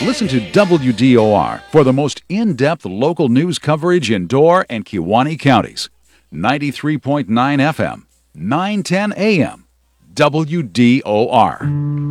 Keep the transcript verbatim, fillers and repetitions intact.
Listen to W D O R for the most in-depth local news coverage in Door and Kewaunee counties. ninety-three point nine F M, nine ten A M, W D O R.